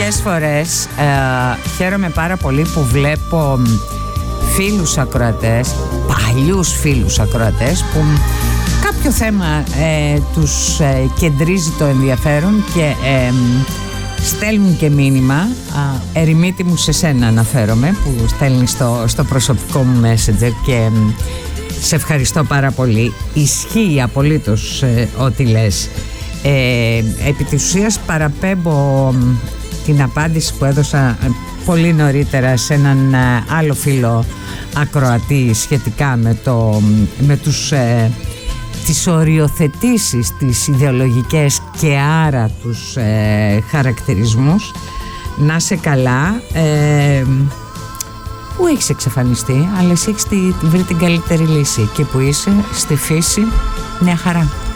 Μερικές φορές χαίρομαι πάρα πολύ που βλέπω φίλους ακροατές, παλιούς φίλους ακροατές, που κάποιο θέμα τους κεντρίζει το ενδιαφέρον και στέλνουν και μήνυμα. Ερημίτη μου, σε σένα αναφέρομαι, που στέλνει στο προσωπικό μου Messenger, και σε ευχαριστώ πάρα πολύ. Ισχύει απολύτως ό,τι λες. Επί της ουσίας παραπέμπω την απάντηση που έδωσα πολύ νωρίτερα σε έναν άλλο φίλο ακροατή σχετικά με τις οριοθετήσεις, τις ιδεολογικές και άρα τους χαρακτηρισμούς. Να είσαι καλά. Πού έχεις εξαφανιστεί, αλλά εσύ έχεις βρει την καλύτερη λύση. Και που είσαι, στη φύση, μια χαρά.